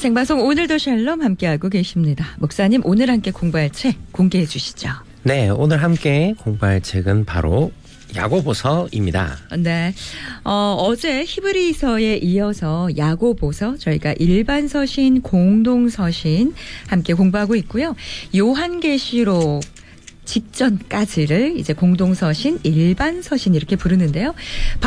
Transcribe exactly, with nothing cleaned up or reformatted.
생방송 오늘도 샬롬 함께하고 계십니다. 목사님 오늘 함께 공부할 책 공개해 주시죠. 네, 오늘 함께 공부할 책은 바로 야고보서입니다. 네, 어, 어제 히브리서에 이어서 야고보서 저희가 일반 서신, 공동 서신 함께 공부하고 있고요. 요한계시록 직전까지를 이제 공동 서신, 일반 서신 이렇게 부르는데요.